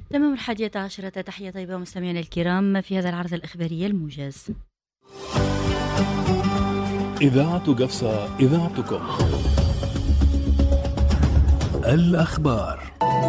تمام 11 تحية طيبة مستمعينا الكرام في هذا العرض الإخباري الموجز. إذاعة قفصة، إذاعتكم. الأخبار.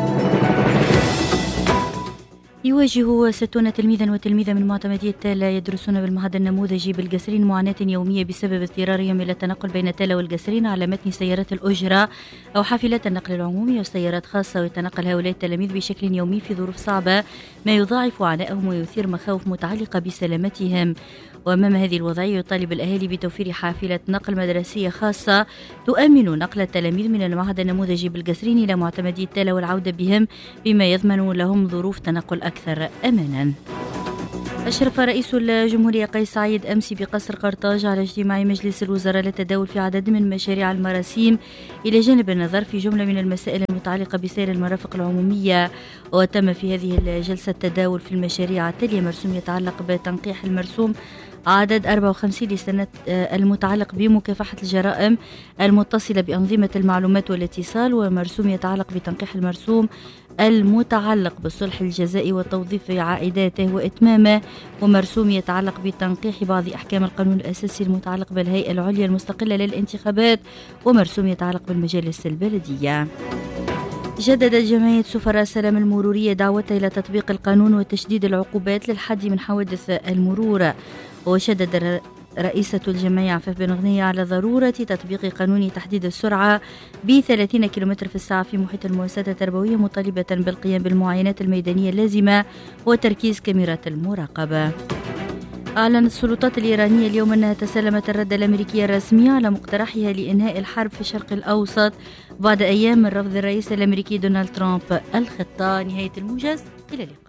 يواجه 60 تلميذا وتلميذة من معتمدية تالا يدرسون بالمعهد النموذجي بالقصرين معاناة يومية بسبب اضطرارهم إلى التنقل بين تالا والقصرين على متن سيارات الأجرة أو حافلات النقل العمومي وسيارات خاصة، ويتنقل هؤلاء التلاميذ بشكل يومي في ظروف صعبة ما يضاعف عناءهم ويثير مخاوف متعلقة بسلامتهم. وأمام هذه الوضعية يطالب الأهالي بتوفير حافلة نقل مدرسية خاصة تؤمن نقل التلاميذ من المعهد النموذجي بالقصرين إلى معتمدية تالا والعودة بهم بما يضمن لهم ظروف تنقل أكثر أمانا. أشرف رئيس الجمهورية قيس سعيد أمس بقصر قرطاج على اجتماع مجلس الوزراء للتداول في عدد من مشاريع المراسيم إلى جانب النظر في جملة من المسائل المتعلقة بسير المرافق العمومية. وتم في هذه الجلسة التداول في المشاريع التالية: مرسوم يتعلق بتنقيح المرسوم عدد 54 لسنة المتعلق بمكافحة الجرائم المتصلة بأنظمة المعلومات والاتصال، ومرسوم يتعلق بتنقيح المرسوم المتعلق بالصلح الجزائي وتوظيف عائداته وإتمامه، ومرسوم يتعلق بتنقيح بعض أحكام القانون الأساسي المتعلق بالهيئة العليا المستقلة للانتخابات، ومرسوم يتعلق بالمجالس البلدية. جددت جمعية سفراء السلام المرورية دعوتها إلى تطبيق القانون وتشديد العقوبات للحد من حوادث المرور. وشدد رئيسة الجمعية عفاف بن غنية على ضرورة تطبيق قانون تحديد السرعة ب30 كم في الساعة في محيط المؤسسات التربوية، مطالبة بالقيام بالمعاينات الميدانية اللازمة وتركيز كاميرات المراقبة. أعلنت السلطات الإيرانية اليوم أنها تسلمت الردة الأمريكية الرسمية على مقترحها لإنهاء الحرب في الشرق الأوسط بعد أيام من رفض الرئيس الأمريكي دونالد ترامب الخطة. نهاية الموجز، إلى اللقاء.